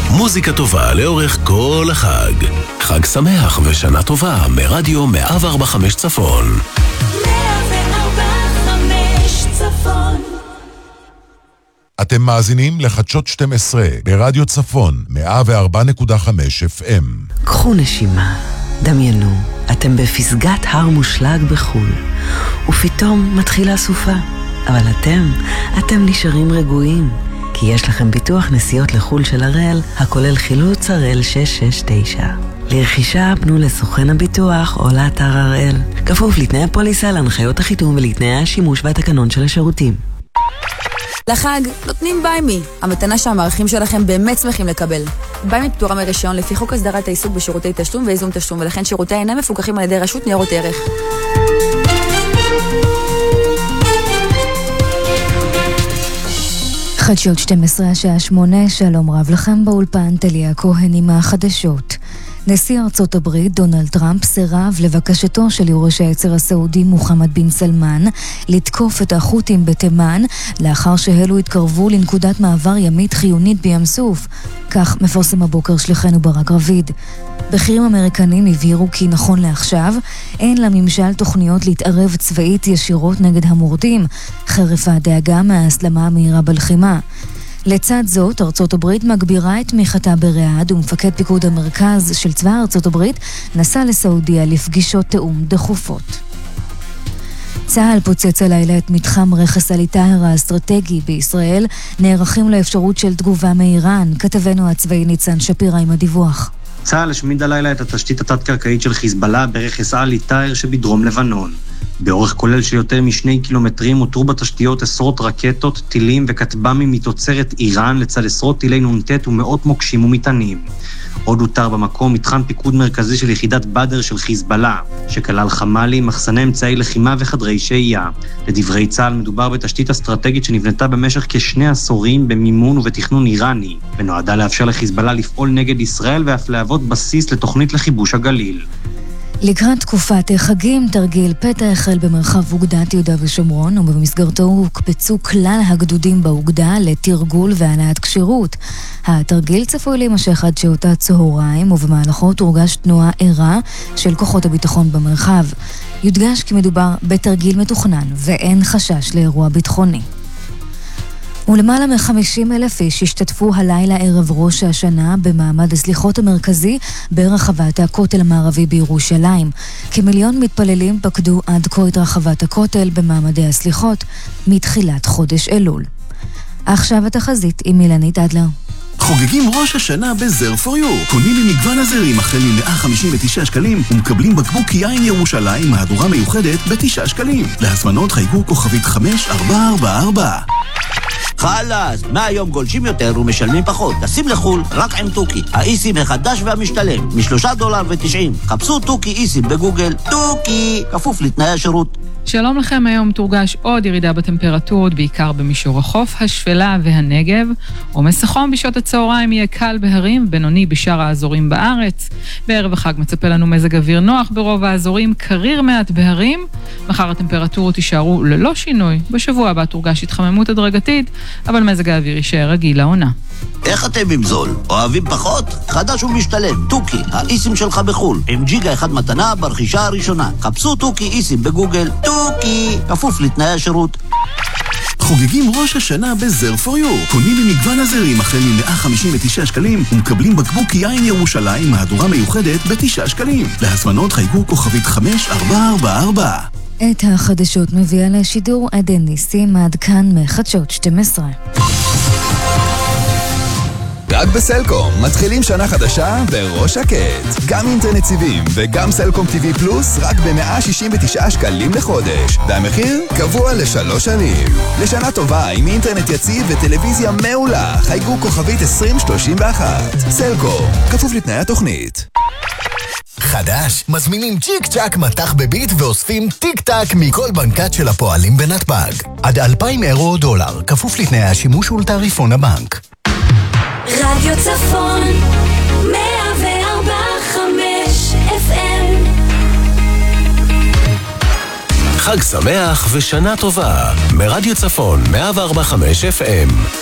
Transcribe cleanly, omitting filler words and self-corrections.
מוזיקה טובה לאורך כל החג. חג שמח ושנה טובה מרדיו 104.5 צפון. 104.5 צפון. אתם מאזינים לחדשות 12 ברדיו צפון 104.5 FM. קחו נשימה, דמיינו, אתם בפסגת הר מושלג בחול, ופתאום מתחילה סופה. אבל אתם נשארים רגועים, כי יש לכם ביטוח נסיעות לחול של הראל, הכולל חילוץ הראל 669. לרכישה פנו לסוכן הביטוח או לאתר הראל. כפוף לתנאי הפוליסה, להנחיות החיתום ולתנאי השימוש והתקנון של השירותים. לחג נותנים ביימי, המתנה שהמערכים שלכם באמת שמחים לקבל. ביימי פטורה מרישיון לפי חוק הסדרת העיסוק בשירותי תשלום ואיזון תשלום, ולכן שירותי אינם מפוקחים על ידי רשות ניירות ערך. חדשות 12 השעה 8, שלום רב לכם באולפן, תליה כהן עם החדשות. נשיא ארצות הברית דונלד טראמפ סירב לבקשתו של יורש העצר הסעודי מוחמד בן סלמן לתקוף את החות'ים בתימן לאחר שהלו התקרבו לנקודת מעבר ימית חיונית בים סוף. כך מפרסם הבוקר שליחנו ברק רביד. בכירים אמריקנים הבהירו כי נכון לעכשיו אין לממשל תוכניות להתערב צבאית ישירות נגד המורדים, חרף הדאגה מההסלמה המהירה בלחימה. לצד זאת, ארצות הברית מגבירה את תמיכתה בריאד, ומפקד פיקוד המרכז של צבא ארצות הברית נסע לסעודיה לפגישות תאום דחופות. צה"ל פוצץ הלילה את מתחם רכס עלי טהר האסטרטגי בישראל, נערכים לאפשרות של תגובה מאיראן. כתבנו הצבאי ניצן שפירא עם הדיווח. צה"ל השמיד הלילה את התשתית התת-קרקעית של חיזבאללה ברכס עלי טהר שבדרום לבנון. באורך כולל של יותר מ2 קילומטרים הותרו בתשתיות עשרות רקטות, טילים וכטב"מים מתוצרת איראן לצד עשרות טילי נ"ט ומאות מוקשים ומטענים. עוד הותר במקום מתחם פיקוד מרכזי של יחידת בדר של חיזבאללה, שכלל חמ"לים, מחסני אמצעי לחימה וחדרי שהייה. לדברי צה"ל מדובר בתשתית אסטרטגית שנבנתה במשך כ2 עשורים במימון ובתכנון איראני, ונועדה לאפשר לחיזבאללה לפעול נגד ישראל ואף להוות בסיס לתוכנית לכיבוש הגליל. לקראת תקופת החגים, תרגיל פתע החל במרחב אוגדת יהודה ושומרון, ובמסגרתו הוקפצו כלל הגדודים באוגדה לתרגול והעלאת כשירות. התרגיל צפוי להימשך עד שעות הצהריים, ובמהלכו תורגש תנועה ערה של כוחות הביטחון במרחב. יודגש כי מדובר בתרגיל מתוכנן ואין חשש לאירוע ביטחוני. ולמעלה מ50,000 איש השתתפו הלילה ערב ראש השנה במעמד הסליחות המרכזי ברחבת הכותל המערבי בירושלים. כמיליון מתפללים פקדו עד כה את רחבת הכותל במעמדי הסליחות מתחילת חודש אלול. עכשיו התחזית עם אילנית אדלר. חוגגים ראש השנה בזר פור יו. קונים ממגוון הזרים החל מ159 שקלים ומקבלים בקבוק יין ירושלים מהדורה מיוחדת ב9 שקלים. להזמנות חייגו כוכבית 5444. חלאס, מהיום גולשים יותר ומשלמים פחות. טסים לחול רק עם טוקי, האיסים החדש והמשתלם, $3.90. חפשו טוקי איסים בגוגל. טוקי, כפוף לתנאי השירות. שלום לכם, היום תורגש עוד ירידה בטמפרטורות, בעיקר במישור החוף, השפלה והנגב. עומס החום בשעות הצהריים יהיה קל בהרים, בינוני בשאר האזורים בארץ. בערב החג מצפה לנו מזג אוויר נוח ברוב האזורים, קריר מעט בהרים. מחר הטמפרטורות יישארו ללא שינוי. בשבוע הבא תורגש התחממות הדרגתית, אבל מזג האוויר יישאר רגיל לעונה. איך אתם עם זול? אוהבים פחות? חדש ומשתלם, טוקי, האיסים שלך בחול, עם ג'יגה אחד מתנה ברכישה הראשונה. חפשו טוקי איסים בגוגל. טוקי, כפוף לתנאי השירות. חוגגים ראש השנה בזר פור יו. קונים ממגוון הזרים החל מ159 שקלים ומקבלים בקבוק יין ירושלים מהדורה מיוחדת ב9 שקלים. להזמנות חייגו כוכבית 5444. את החדשות מביאה לשידור עדן ניסים, עד כאן מחדשות 12. רק בסלקום מתחילים שנה חדשה בראש שקט. גם אינטרנט סיבים וגם סלקום TV פלוס רק ב169 שקלים לחודש. והמחיר קבוע ל3 שנים. לשנה טובה עם אינטרנט יציב וטלוויזיה מעולה. חייגו כוכבית 2031. סלקום, כפוף לתנאי התוכנית. חדש, מזמינים צ'יק צ'ק מתח בביט ואוספים טיק טק מכל בנקת של הפועלים בנתב"ג. עד 2,000 אירו או דולר, כפוף לתנאי השימוש ולתעריפון הבנק. רדיו צפון 104.5 FM. חג שמח ושנה טובה מרדיו צפון 104.5 FM.